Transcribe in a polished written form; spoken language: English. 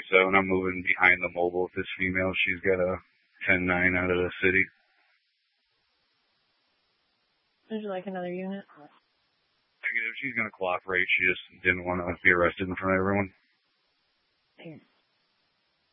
so, and I'm moving behind the mobile with this female. She's got a 10-9 out of the city. Would you like another unit? Negative. She's going to cooperate. She just didn't want to be arrested in front of everyone. Here.